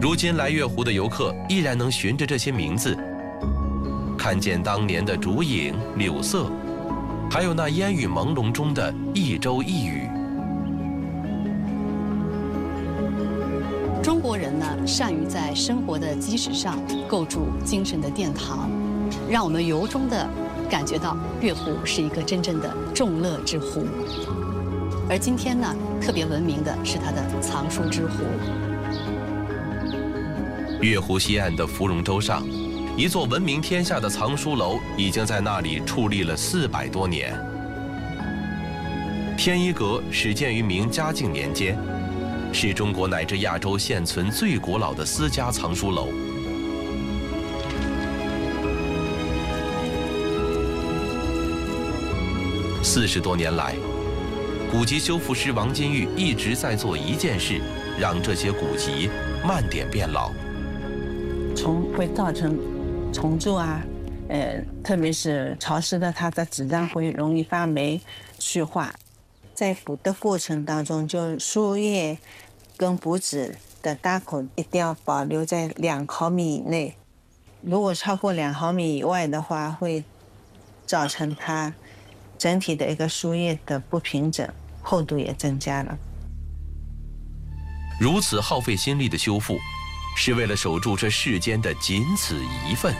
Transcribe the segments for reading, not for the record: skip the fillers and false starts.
如今来月湖的游客依然能循着这些名字，看见当年的竹影、柳色，还有那烟雨朦胧中的一舟一语。 中国人呢，善于在生活的基石上构筑精神的殿堂，让我们由衷地感觉到月湖是一个真正的众乐之湖。而今天呢，特别闻名的是它的藏书之湖。 月湖西岸的芙蓉洲上，一座闻名天下的藏书楼已经在那里矗立了400多年。天一阁始建于明嘉靖年间，是中国乃至亚洲现存最古老的私家藏书楼。40多年来，古籍修复师王金玉一直在做一件事，让这些古籍慢点变老。 虫会造成虫蛀啊，特别是潮湿的，它的纸张会容易发霉、絮化。在补的过程当中，就书页跟补纸的搭口一定要保留在2毫米以内。如果超过2毫米以外的话，会造成它整体的一个书页的不平整，厚度也增加了。 如此耗费心力的修复，是为了守住这世间的仅此一份。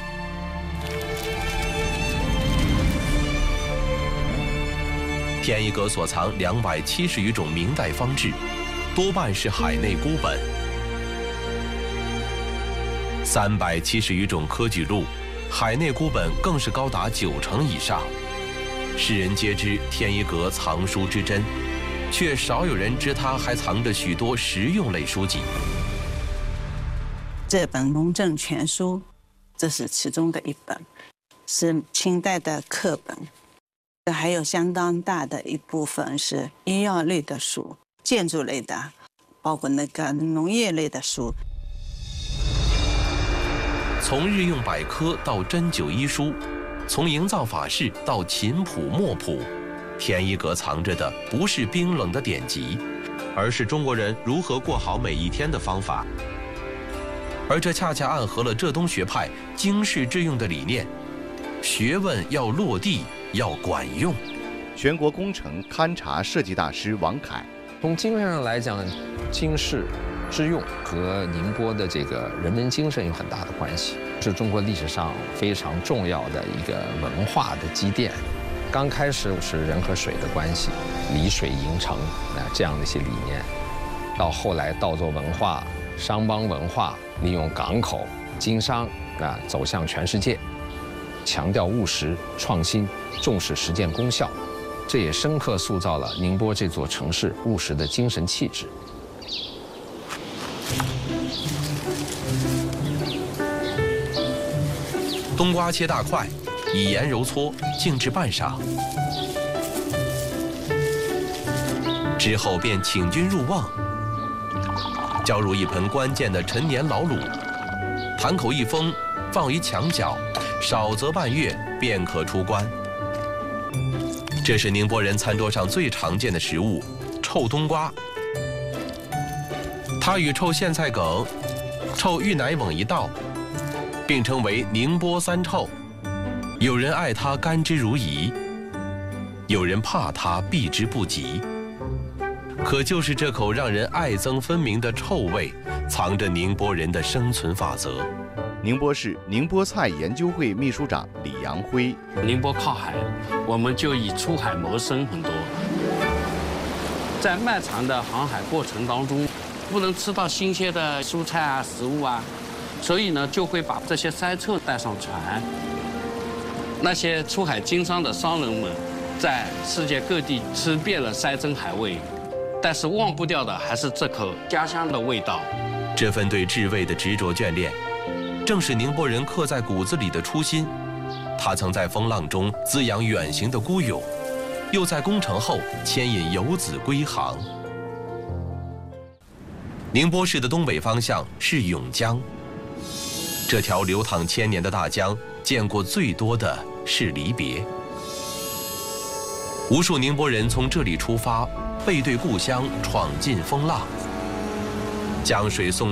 天一阁所藏270余种明代方志，多半是海内孤本；370余种科举录，海内孤本更是高达90%以上。世人皆知天一阁藏书之珍，却少有人知它还藏着许多实用类书籍。 这本《农政全书》，这是其中的一本，是清代的课本。还有相当大的一部分是医药类的书、建筑类的，包括那个农业类的书。 从日用百科到针灸医书，从营造法式到琴谱墨谱，天一阁藏着的不是冰冷的典籍，而是中国人如何过好每一天的方法。而这恰恰暗合了浙东学派经世致用的理念：学问要落地，要管用。 全国工程勘察设计大师王凯， 从精神上来讲，经世致用和宁波的这个人文精神有很大的关系，是中国历史上非常重要的一个文化的积淀。刚开始是人和水的关系，离水营城这样的一些理念，到后来稻作文化、商帮文化，利用港口经商走向全世界，强调务实创新，重视实践功效，这也深刻塑造了宁波这座城市务实的精神气质。 冬瓜切大块，以盐揉搓，静置半晌，之后便请君入瓮，浇入一盆关键的陈年老卤，坛口一封，放于墙角，少则半月便可出关。这是宁波人餐桌上最常见的食物——臭冬瓜。它与臭苋菜梗、臭芋奶瓮一道，并称为宁波三臭。有人爱它甘之如饴，有人怕它避之不及。可就是这口让人爱憎分明的臭味，藏着宁波人的生存法则。 宁波市宁波菜研究会秘书长李阳辉， 宁波靠海，我们就以出海谋生很多。在漫长的航海过程当中，不能吃到新鲜的蔬菜啊、食物啊，所以呢，就会把这些塞臭带上船。那些出海经商的商人们，在世界各地吃遍了山珍海味，但是忘不掉的还是这口家乡的味道。 这份对至味的执着眷恋，正是宁波人刻在骨子里的初心。他曾在风浪中滋养远行的孤勇，又在攻城后牵引游子归航。宁波市的东北方向是甬江，这条流淌千年的大江，见过最多的是离别。无数宁波人从这里出发，背对故乡，闯进风浪。江水送